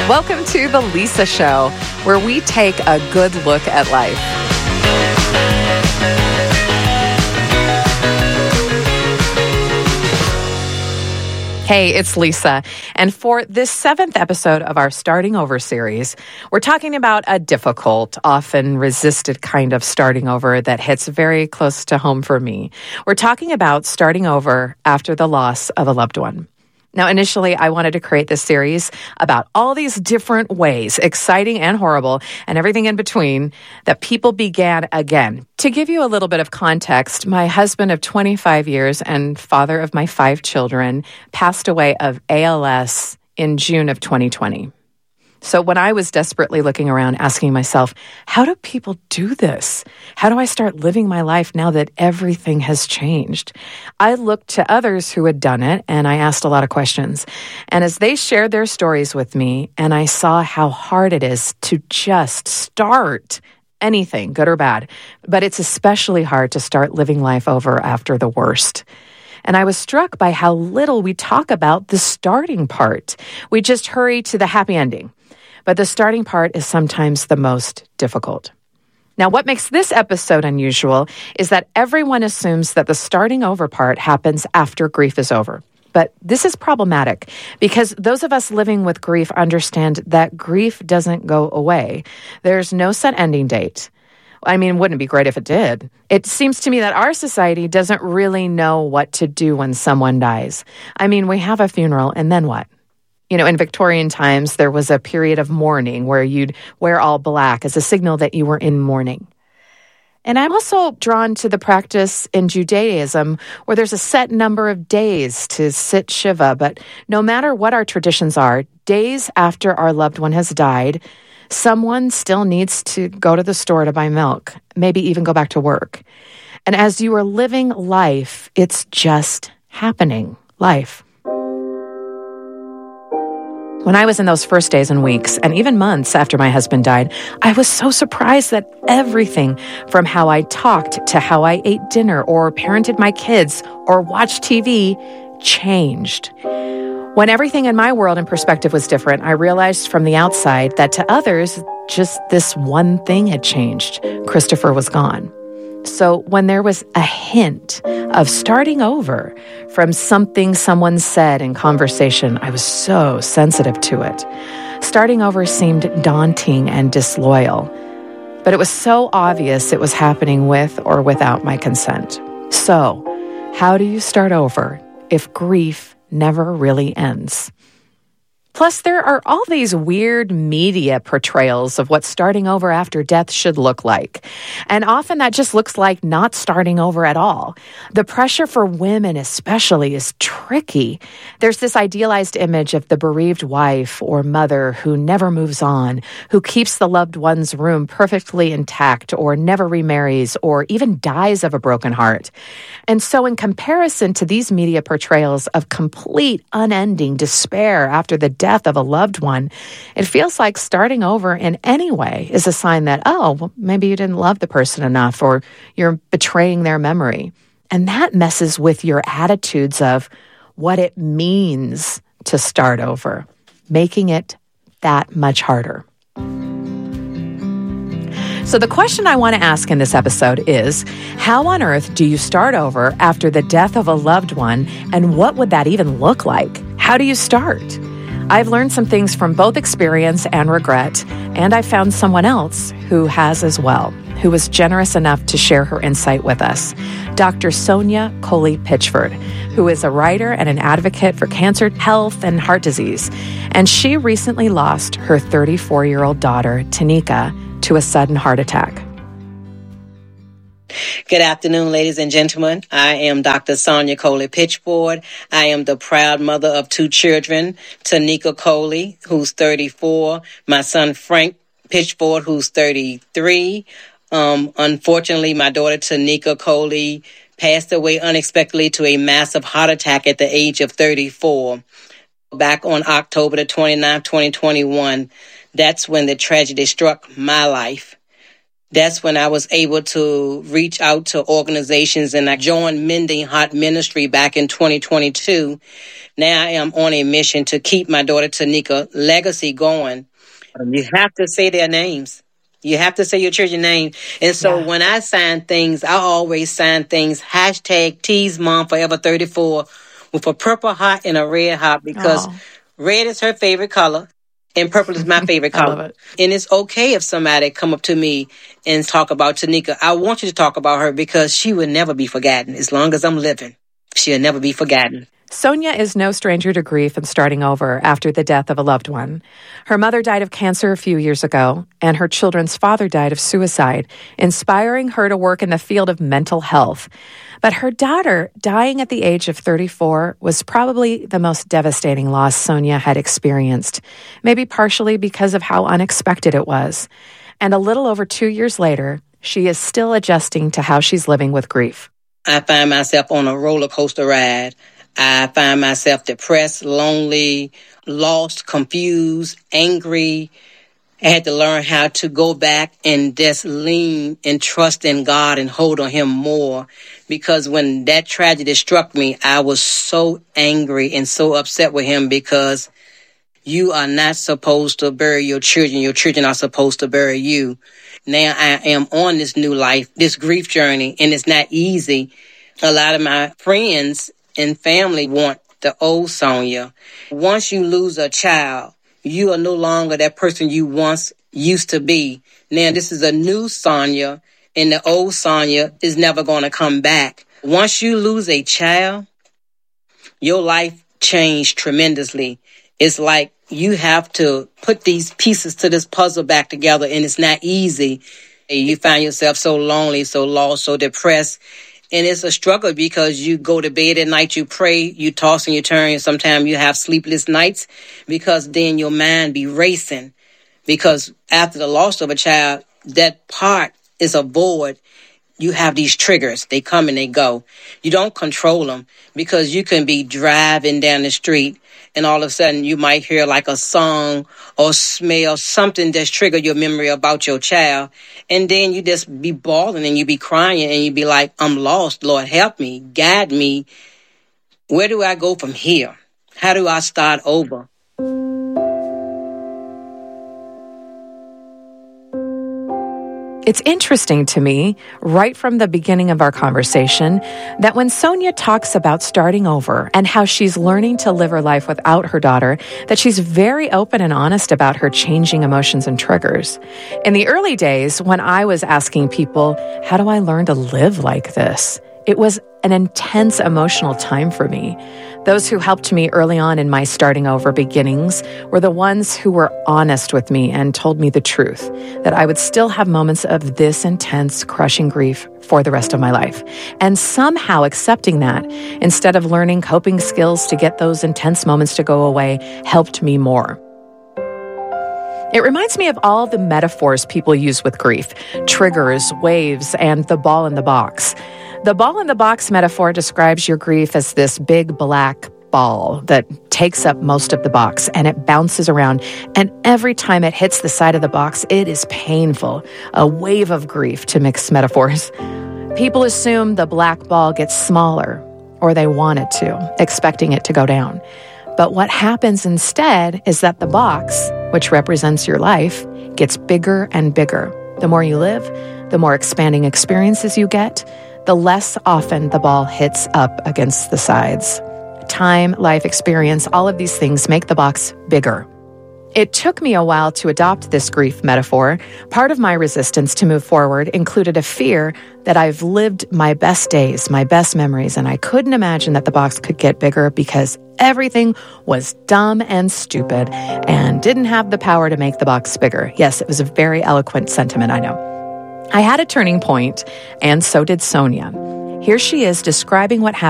Welcome to The Lisa Show, where we take a good look at life. Hey, it's Lisa. And for this 7th episode of our Starting Over series, we're talking about a difficult, often resisted kind of starting over that hits very close to home for me. We're talking about starting over after the loss of a loved one. Now, initially, I wanted to create this series about all these different ways, exciting and horrible, and everything in between, that people began again. To give you a little bit of context, my husband of 25 years and father of my 5 children passed away of ALS in June of 2020. So when I was desperately looking around, asking myself, how do people do this? How do I start living my life now that everything has changed? I looked to others who had done it, and I asked a lot of questions. And as they shared their stories with me, and I saw how hard it is to just start anything, good or bad, but it's especially hard to start living life over after the worst. And I was struck by how little we talk about the starting part. We just hurry to the happy ending. But the starting part is sometimes the most difficult. Now, what makes this episode unusual is that everyone assumes that the starting over part happens after grief is over. But this is problematic because those of us living with grief understand that grief doesn't go away. There's no set ending date. I mean, wouldn't it be great if it did? It seems to me that our society doesn't really know what to do when someone dies. I mean, we have a funeral, and then what? You know, in Victorian times, there was a period of mourning where you'd wear all black as a signal that you were in mourning. And I'm also drawn to the practice in Judaism where there's a set number of days to sit Shiva. But no matter what our traditions are, days after our loved one has died, someone still needs to go to the store to buy milk, maybe even go back to work. And as you are living life, it's just happening, life. When I was in those first days and weeks, and even months after my husband died, I was so surprised that everything from how I talked to how I ate dinner or parented my kids or watched TV changed. When everything in my world and perspective was different, I realized from the outside that to others, just this one thing had changed. Christopher was gone. So when there was a hint of starting over from something someone said in conversation, I was so sensitive to it. Starting over seemed daunting and disloyal, but it was so obvious it was happening with or without my consent. So, how do you start over if grief never really ends? Plus, there are all these weird media portrayals of what starting over after death should look like. And often that just looks like not starting over at all. The pressure for women especially is tricky. There's this idealized image of the bereaved wife or mother who never moves on, who keeps the loved one's room perfectly intact or never remarries or even dies of a broken heart. And so in comparison to these media portrayals of complete unending despair after the death of a loved one, it feels like starting over in any way is a sign that, oh, well, maybe you didn't love the person enough or you're betraying their memory. And that messes with your attitudes of what it means to start over, making it that much harder. So the question I want to ask in this episode is, how on earth do you start over after the death of a loved one, and what would that even look like? How do you start? I've learned some things from both experience and regret, and I found someone else who has as well, who was generous enough to share her insight with us. Dr. Sonia Coley-Pitchford, who is a writer and an advocate for cancer, health, and heart disease. And she recently lost her 34-year-old daughter, Tanika, to a sudden heart attack. Good afternoon, ladies and gentlemen. I am Dr. Sonia Coley-Pitchford. I am the proud mother of 2 children, Tanika Coley, who's 34, my son Frank Pitchford, who's 33. Unfortunately, my daughter Tanika Coley passed away unexpectedly to a massive heart attack at the age of 34. Back on October the 29th, 2021, that's when the tragedy struck my life. That's when I was able to reach out to organizations, and I joined Mending Heart Ministry back in 2022. Now I am on a mission to keep my daughter Tanika legacy going. You have to say their names. You have to say your children's name. And so when I sign things, I always sign things hashtag T's Mom Forever 34 with a purple heart and a red heart, because red is her favorite color and purple is my favorite color. I love it. And it's okay if somebody come up to me and talk about Tanika. I want you to talk about her because she will never be forgotten. As long as I'm living, she'll never be forgotten. Sonia is no stranger to grief and starting over after the death of a loved one. Her mother died of cancer a few years ago, and her children's father died of suicide, inspiring her to work in the field of mental health. But her daughter dying at the age of 34 was probably the most devastating loss Sonia had experienced, maybe partially because of how unexpected it was. And a little over 2 years later, she is still adjusting to how she's living with grief. I find myself on a roller coaster ride. I find myself depressed, lonely, lost, confused, angry. I had to learn how to go back and just lean and trust in God and hold on Him more. Because when that tragedy struck me, I was so angry and so upset with Him, because you are not supposed to bury your children. Your children are supposed to bury you. Now I am on this new life, this grief journey, and it's not easy. A lot of my friends and family want the old Sonia. Once you lose a child, you are no longer that person you once used to be. Now this is a new Sonia, and the old Sonia is never going to come back. Once you lose a child, your life changed tremendously. It's like you have to put these pieces to this puzzle back together, and it's not easy. You find yourself so lonely, so lost, so depressed. And it's a struggle because you go to bed at night, you pray, you toss and you turn, and sometimes you have sleepless nights because then your mind be racing. Because after the loss of a child, that part is a void. You have these triggers. They come and they go. You don't control them, because you can be driving down the street and all of a sudden you might hear like a song or smell something that's triggered your memory about your child. And then you just be bawling and you be crying and you be like, I'm lost. Lord, help me, guide me. Where do I go from here? How do I start over? It's interesting to me, right from the beginning of our conversation, that when Sonia talks about starting over and how she's learning to live her life without her daughter, that she's very open and honest about her changing emotions and triggers. In the early days, when I was asking people, how do I learn to live like this? It was an intense emotional time for me. Those who helped me early on in my starting over beginnings were the ones who were honest with me and told me the truth, that I would still have moments of this intense, crushing grief for the rest of my life. And somehow accepting that, instead of learning coping skills to get those intense moments to go away, helped me more. It reminds me of all the metaphors people use with grief: triggers, waves, and the ball in the box. The ball in the box metaphor describes your grief as this big black ball that takes up most of the box, and it bounces around. And every time it hits the side of the box, it is painful, a wave of grief, to mix metaphors. People assume the black ball gets smaller, or they want it to, expecting it to go down. But what happens instead is that the box, which represents your life, gets bigger and bigger. The more you live, the more expanding experiences you get, the less often the ball hits up against the sides. Time, life experience, all of these things make the box bigger. It took me a while to adopt this grief metaphor. Part of my resistance to move forward included a fear that I've lived my best days, my best memories, and I couldn't imagine that the box could get bigger because everything was dumb and stupid and didn't have the power to make the box bigger. Yes, it was a very eloquent sentiment, I know. I had a turning point, and so did Sonia. Here she is describing what happened